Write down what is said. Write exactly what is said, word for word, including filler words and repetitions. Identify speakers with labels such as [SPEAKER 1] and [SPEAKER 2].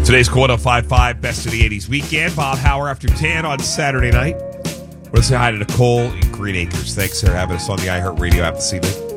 [SPEAKER 1] Today's Quote oh five five Best of the eighties Weekend. Bob Hauer after ten on Saturday night. We're going to say hi to Nicole in Green Acres. Thanks for having us on the iHeartRadio app this evening.